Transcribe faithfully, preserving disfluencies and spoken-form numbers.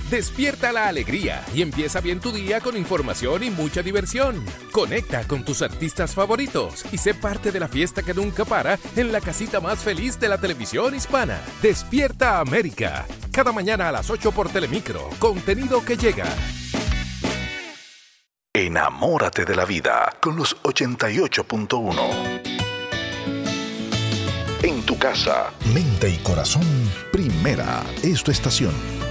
Despierta la alegría y empieza bien tu día con información y mucha diversión. Conecta con tus artistas favoritos y sé parte de la fiesta que nunca para en la casita más feliz de la televisión hispana. Despierta América. Cada mañana a las ocho por Telemicro. Contenido que llega. Enamórate de la vida con los ochenta y ocho punto uno. En tu casa, mente y corazón, Primera es tu estación.